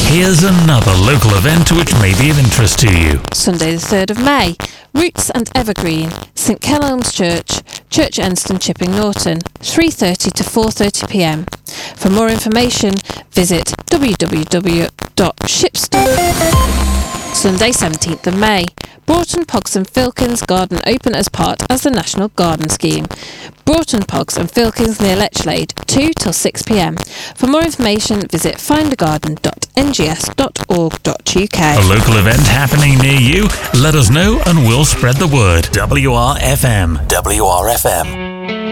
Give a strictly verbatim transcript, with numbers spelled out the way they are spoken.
Here's another local event which may be of interest to you. Sunday the third of May, Roots and Evergreen, St Kelholm's Church, Church Enston, Chipping Norton, three thirty to four thirty p m. For more information, visit w w w dot shipston. Sunday seventeenth of May, Broughton, Pogs and Filkins Garden open as part of the National Garden Scheme. Broughton, Pogs and Filkins near Lechlade, two till six p m. For more information, visit find a garden dot n g s dot org dot u k. A local event happening near you? Let us know and we'll spread the word. W R F M. W R F M.